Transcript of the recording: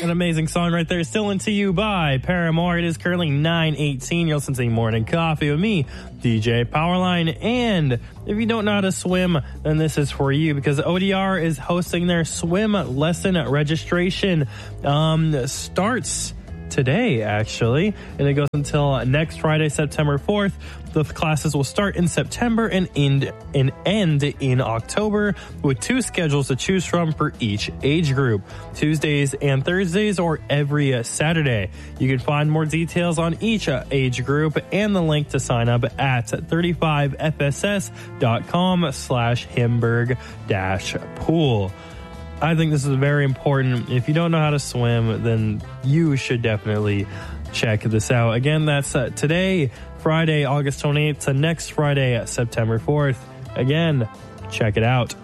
An amazing song right there. Still Into You by Paramore. It is currently 9:18. You're listening to Morning Coffee with me, DJ Powerline. And if you don't know how to swim, then this is for you, because ODR is hosting their swim lesson registration. Starts today, actually, and it goes until next Friday, September 4th. The classes will start in September and end in October, with 2 schedules to choose from for each age group, Tuesdays and Thursdays, or every Saturday. You can find more details on each age group and the link to sign up at 35fss.com/Hamburg-pool. I think this is very important. If you don't know how to swim, then you should definitely check this out. Again, that's today, Friday, August 28th, to next Friday, September 4th. Again, check it out.